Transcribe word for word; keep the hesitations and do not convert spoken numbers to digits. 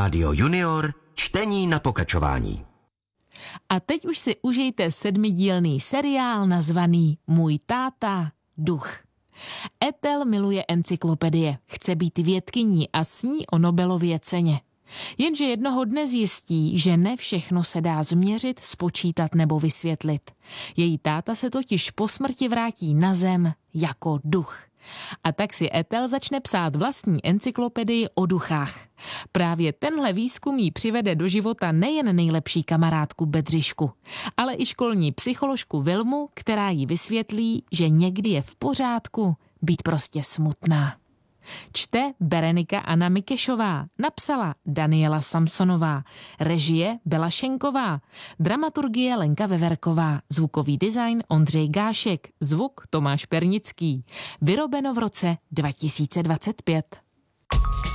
Rádio Junior, čtení na pokračování. A teď už si užijte sedmidílný seriál nazvaný Můj táta duch. Ethel miluje encyklopedie, chce být vědkyní a sní o Nobelově ceně. Jenže jednoho dne zjistí, že ne všechno se dá změřit, spočítat nebo vysvětlit. Její táta se totiž po smrti vrátí na zem jako duch. A tak si Ethel začne psát vlastní encyklopedii o duchách. Právě tenhle výzkum jí přivede do života nejen nejlepší kamarádku Bedřišku, ale i školní psycholožku Vilmu, která jí vysvětlí, že někdy je v pořádku být prostě smutná. Čte Berenika Anna Mikešová, napsala Daniela Samsonová, režie Bela Šenková, dramaturgie Lenka Veverková, zvukový design Ondřej Gášek, zvuk Tomáš Pernický. Vyrobeno v roce dva tisíce dvacet pět.